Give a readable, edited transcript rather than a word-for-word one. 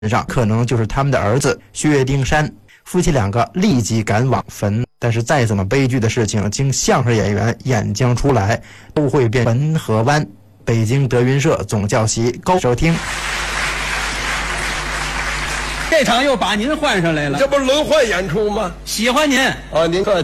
上，可能就是他们的儿子薛丁山。夫妻两个立即赶往坟，但是再怎么悲剧的事情，经相声演员演将出来，都会变汾河湾。北京德云社总教习高收听。 这场又把您换上来了， 这不是轮换演出吗？ 喜欢您啊，您客气。